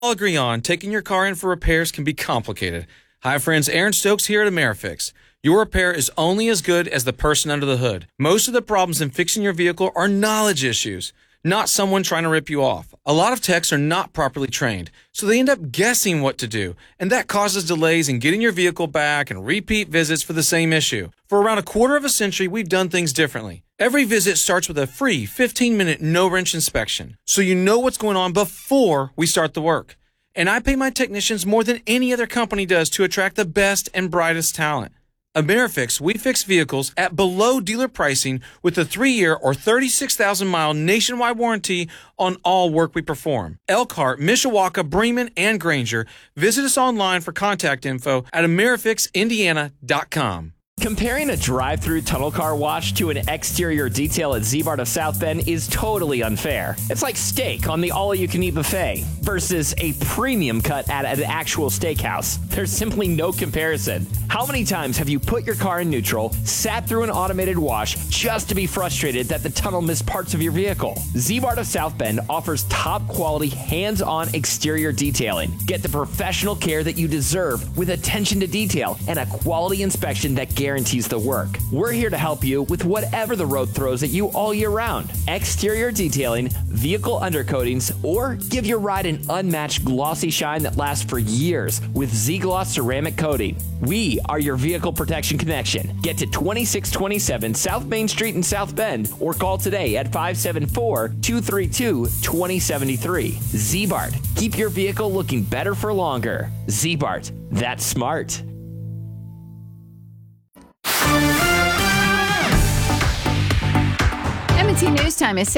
All agree on taking your car in for repairs can be complicated. Hi friends, Aaron Stokes here at AmeriFix. Your repair is only as good as the person under the hood. Most of the problems in fixing your vehicle are knowledge issues, not someone trying to rip you off. A lot of techs are not properly trained, so they end up guessing what to do, and that causes delays in getting your vehicle back and repeat visits for the same issue. For around a quarter of a century, we've done things differently. Every visit starts with a free 15-minute no-wrench inspection, so you know what's going on before we start the work. And I pay my technicians more than any other company does to attract the best and brightest talent. AmeriFix, we fix vehicles at below dealer pricing with a 3-year or 36,000-mile nationwide warranty on all work we perform. Elkhart, Mishawaka, Bremen, and Granger. Visit us online for contact info at AmeriFixIndiana.com. Comparing a drive-through tunnel car wash to an exterior detail at Z-Bart of South Bend is totally unfair. It's like steak on the all-you-can-eat buffet versus a premium cut at an actual steakhouse. There's simply no comparison. How many times have you put your car in neutral, sat through an automated wash just to be frustrated that the tunnel missed parts of your vehicle? Z-Bart of South Bend offers top-quality, hands-on exterior detailing. Get the professional care that you deserve with attention to detail and a quality inspection that guarantees the work. We're here to help you with whatever the road throws at you all year round. Exterior detailing, vehicle undercoatings, or give your ride an unmatched glossy shine that lasts for years with Z-Gloss ceramic coating. We are your vehicle protection connection. Get to 2627 South Main Street in South Bend or call today at 574-232-2073. Z-Bart. Keep your vehicle looking better for longer. Z-Bart. That's smart. M&T News Time is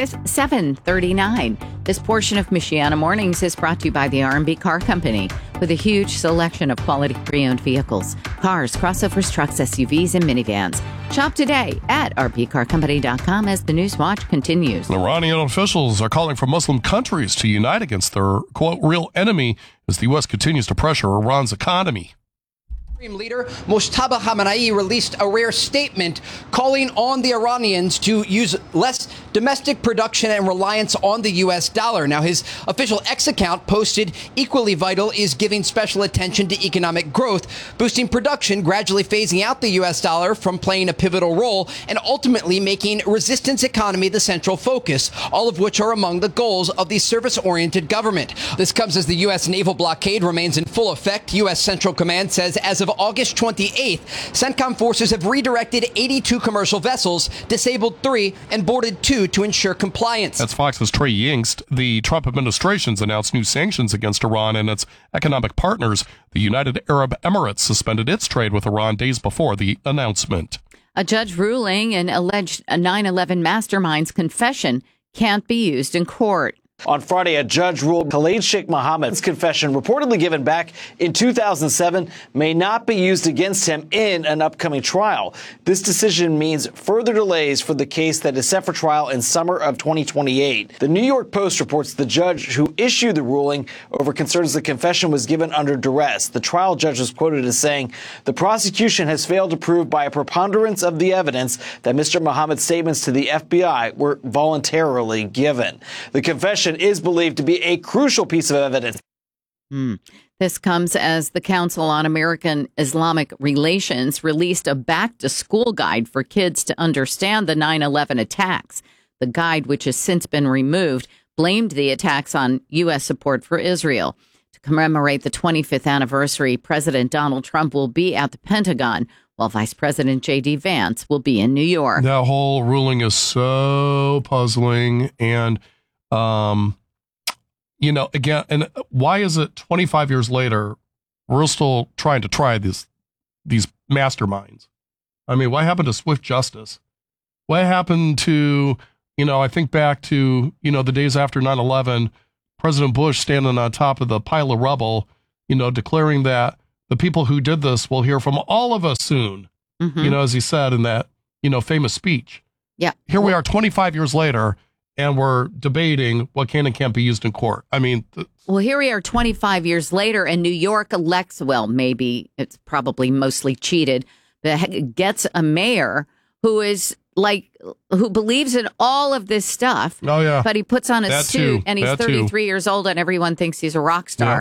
7:39. This portion of Michiana Mornings is brought to you by the R&B Car Company with a huge selection of quality pre-owned vehicles, cars, crossovers, trucks, SUVs, and minivans. Shop today at rpcarcompany.com as the News Watch continues. Iranian officials are calling for Muslim countries to unite against their, quote, real enemy as the U.S. continues to pressure Iran's economy. Leader Mojtaba Khamenei released a rare statement calling on the Iranians to use less domestic production and reliance on the U.S. dollar. Now, his official X account posted, equally vital is giving special attention to economic growth, boosting production, gradually phasing out the U.S. dollar from playing a pivotal role, and ultimately making resistance economy the central focus, all of which are among the goals of the service-oriented government. This comes as the U.S. naval blockade remains in full effect. U.S. Central Command says as of August 28th, CENTCOM forces have redirected 82 commercial vessels, disabled 3, and boarded 2 to ensure compliance. That's Fox's Trey Yingst. The Trump administration's announced new sanctions against Iran and its economic partners. The United Arab Emirates suspended its trade with Iran days before the announcement. A judge ruling an alleged 9/11 mastermind's confession can't be used in court. On Friday, a judge ruled Khalid Sheikh Mohammed's confession, reportedly given back in 2007, may not be used against him in an upcoming trial. This decision means further delays for the case that is set for trial in summer of 2028. The New York Post reports the judge who issued the ruling over concerns the confession was given under duress. The trial judge was quoted as saying, "The prosecution has failed to prove by a preponderance of the evidence that Mr. Mohammed's statements to the FBI were voluntarily given." The confession is believed to be a crucial piece of evidence. This comes as the Council on American Islamic Relations released a back-to-school guide for kids to understand the 9/11 attacks. The guide, which has since been removed, blamed the attacks on U.S. support for Israel. To commemorate the 25th anniversary, President Donald Trump will be at the Pentagon, while Vice President J.D. Vance will be in New York. That whole ruling is so puzzling, and again, and why is it 25 years later, we're still trying to try these masterminds? I mean, what happened to swift justice? What happened to, I think back to, the days after 9/11, President Bush standing on top of the pile of rubble, declaring that the people who did this will hear from all of us soon, as he said in that, famous speech. Yeah. Here we are 25 years later, and we're debating what can and can't be used in court. I mean, well, here we are 25 years later, and New York elects, well, maybe it's probably mostly cheated, but gets a mayor who is like who believes in all of this stuff. Oh, yeah. But he puts on a That suit too. and he's That too. 33 years old and everyone thinks he's a rock star. Yeah.